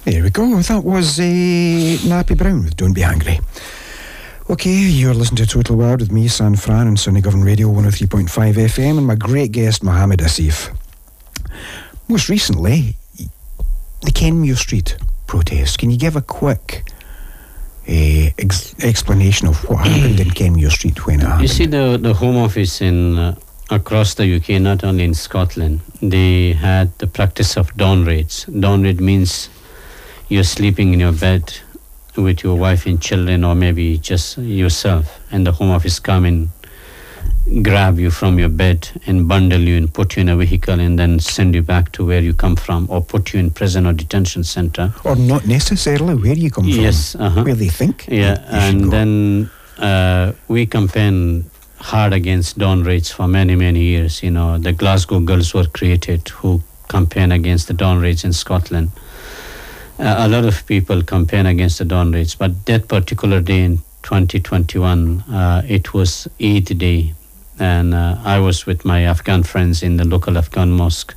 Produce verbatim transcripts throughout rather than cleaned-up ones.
There we go. That was uh, Nappy Brown with Don't Be Angry. Okay, you're listening to Total Wild with me, San Fran, and Sunny Govan Radio one oh three point five F M, and my great guest, Mohammed Asif. Most recently, the Kenmure Street protest. Can you give a quick uh, ex- explanation of what happened in Kenmure Street when it happened? You see, the, the Home Office in uh, across the U K, not only in Scotland, they had the practice of dawn raids. Dawn raid means you're sleeping in your bed with your wife and children, or maybe just yourself, and the Home Office come and grab you from your bed and bundle you and put you in a vehicle and then send you back to where you come from, or put you in prison or detention center. Or not necessarily where you come from. Yes, uh-huh. Where they think. Yeah, you and go. then uh, we campaign hard against dawn raids for many, many years. You know, the Glasgow Girls were created who campaign against the dawn raids in Scotland. Uh, a lot of people campaign against the dawn raids, but that particular day in twenty twenty-one, uh, it was Eid day, and uh, I was with my Afghan friends in the local Afghan mosque,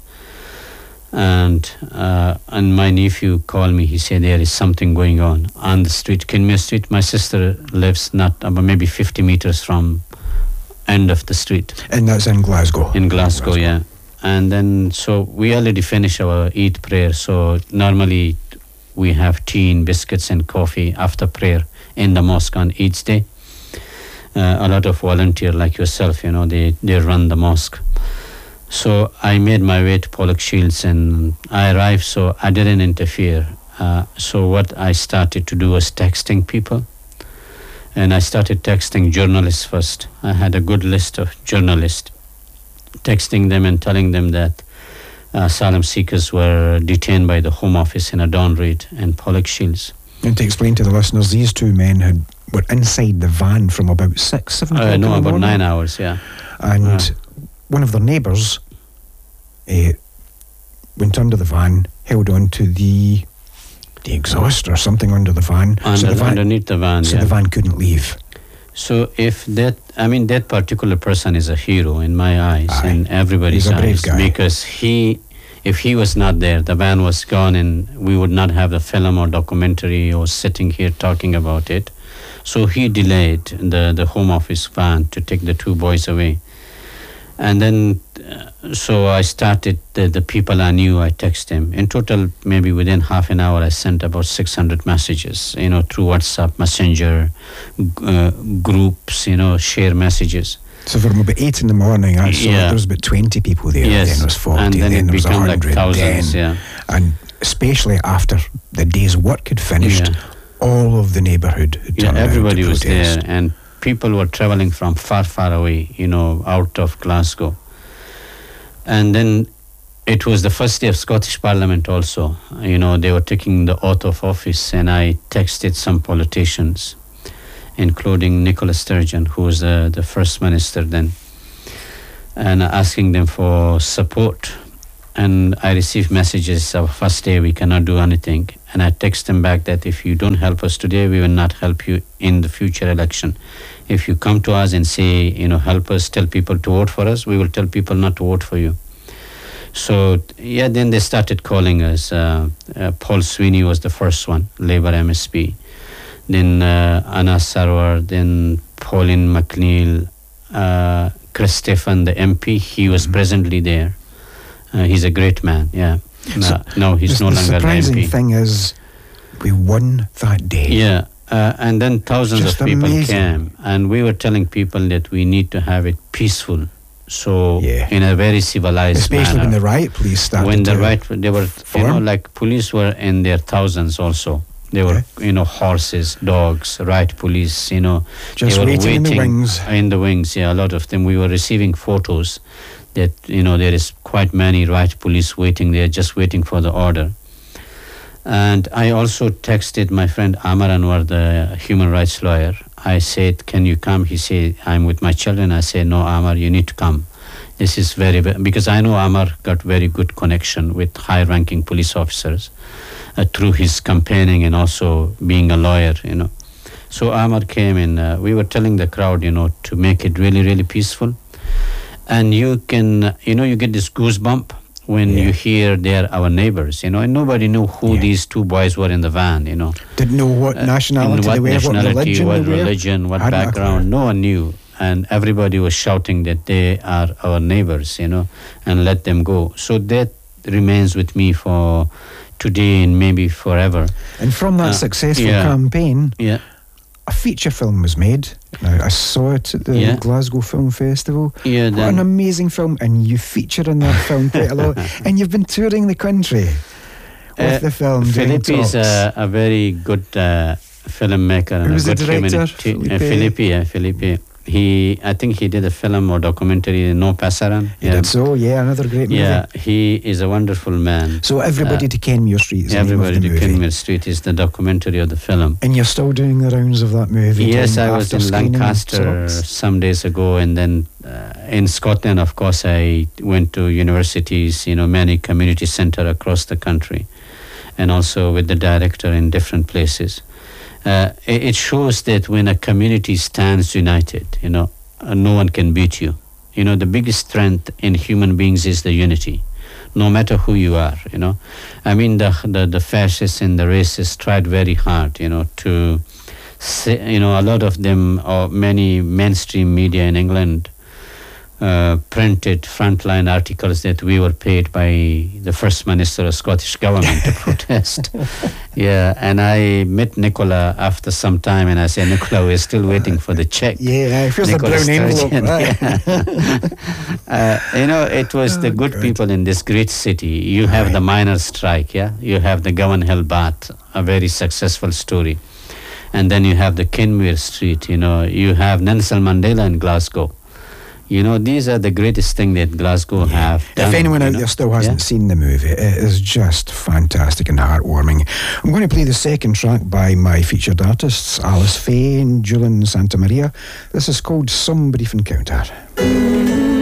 and uh, and my nephew called me. He said there is something going on on the street, Kenmure Street. My sister lives not about maybe fifty meters from end of the street. And that's in Glasgow. In Glasgow, Glasgow. yeah. And then so we already finished our Eid prayer. So normally we have tea and biscuits and coffee after prayer in the mosque on Eid day. Uh, a lot of volunteers like yourself, you know, they, they run the mosque. So I made my way to Pollock Shields and I arrived, so I didn't interfere. Uh, so what I started to do was texting people. And I started texting journalists first. I had a good list of journalists, texting them and telling them that Uh, asylum seekers were detained by the Home Office in a dawn raid in Pollock Shields. And to explain to the listeners, these two men had were inside the van from about six, seven o'clock Uh, no, in the about morning. nine hours, yeah. And Uh. one of their neighbours uh, went under the van, held on to the the exhaust or something under the van. Under, so the van underneath the van, so yeah. the van couldn't leave. So if that, I mean, that particular person is a hero in my eyes, Aye. and everybody's He's a brave eyes, guy. because he, if he was not there, the van was gone, and we would not have the film or documentary or sitting here talking about it. So he delayed the, the Home Office van to take the two boys away. And then, uh, so I started, the, the people I knew, I texted them. In total, maybe within half an hour, I sent about six hundred messages, you know, through WhatsApp, Messenger, uh, groups, you know, share messages. So from about eight in the morning, I saw Yeah. there was about twenty people there. Yes. Then there was forty, And then then it there was became one like hundred. thousands, then, yeah. And especially after the day's work had finished, Yeah. all of the neighbourhood had Yeah, turned out everybody to was protest. there, and people were traveling from far, far away, you know, out of Glasgow. And then it was the first day of Scottish Parliament also. You know, they were taking the oath of office, and I texted some politicians, including Nicola Sturgeon, who was the, the first minister then, and asking them for support. And I received messages of first day, we cannot do anything. And I text them back that if you don't help us today, we will not help you in the future election. If you come to us and say, you know, help us, tell people to vote for us, we will tell people not to vote for you. So, yeah, then they started calling us. Uh, uh, Paul Sweeney was the first one, Labour M S P. Then uh, Anna Sarwar, then Pauline McNeill, uh, Chris Stephen, the M P, he was mm-hmm. presently there. Uh, he's a great man, yeah. No, So no he's the, no the longer the M surprising P. thing is, we won that day. Yeah, uh, and then thousands Just of people amazing. came, and we were telling people that we need to have it peaceful. So, Yeah. in a very civilized Especially manner. when the riot police started when the to right, they were, you form. know, like police were in their thousands also. They were, you know, horses, dogs, riot police, you know. Just they were waiting in the wings. In the wings, yeah, a lot of them. We were receiving photos that, you know, there is quite many riot police waiting there, just waiting for the order. And I also texted my friend Amar Anwar, the human rights lawyer. I said, can you come? He said, I'm with my children. I said, no, Amar, you need to come. This is very, because I know Amar got very good connection with high-ranking police officers uh, through his campaigning and also being a lawyer, you know. So Amar came and uh, we were telling the crowd, you know, to make it really, really peaceful. And you can, you know, you get this goosebump when Yeah. you hear they're our neighbors, you know, and nobody knew who Yeah. these two boys were in the van, you know. Didn't know what Uh, nationality in what they were, nationality, what religion what they were. religion, what Hadn't a background, clue. no one knew. And everybody was shouting that they are our neighbors, you know, and let them go. So that remains with me for today and maybe forever. And from that Uh, successful yeah. campaign, Yeah. a feature film was made. Now, I saw it at the Yeah. Glasgow Film Festival. Yeah, What an then, amazing film, and you feature in that film quite a lot. And you've been touring the country with Uh, the film. doing Philippe is talks. a, a very good uh, filmmaker and Who's a the good director? humanity- uh, Philippe? Philippe, yeah, Philippe. He, I think he did a film or documentary, No Pasaran. You did so, yeah, another great movie. Yeah, he is a wonderful man. So Everybody Uh, to Kenmure Street is the name of Everybody the to movie. Kenmure Street is the documentary of the film. And you're still doing the rounds of that movie? Yes, doing I was in after-screening Lancaster sorts? some days ago, and then uh, in Scotland, of course, I went to universities, you know, many community centre across the country, and also with the director in different places. Uh, it, it shows that when a community stands united, you know, uh, no one can beat you. You know, the biggest strength in human beings is the unity, no matter who you are, you know. I mean, the the, the fascists and the racists tried very hard, you know, to say, you know, a lot of them, or many mainstream media in England, uh, printed frontline articles that we were paid by the First Minister of Scottish Government to protest. Yeah, and I met Nicola after some time, and I said, Nicola, we're still waiting for the check. Yeah, here's the Nicola brown envelope. Sturgeon, Right. uh, you know, it was the Oh, good good. people in this great city. You have Right. the miners' strike, yeah? You have the Gowan Hill Bath, a very successful story. And then you have the Kenmure Street, you know. You have Nelson Mandela in Glasgow. You know, these are the greatest thing that Glasgow have done. If anyone you out know? there still hasn't Yeah. seen the movie, it is just fantastic and heartwarming. I'm going to play the second track by my featured artists, Alice Faye and Julian Santamaria. This is called Some Brief Encounter.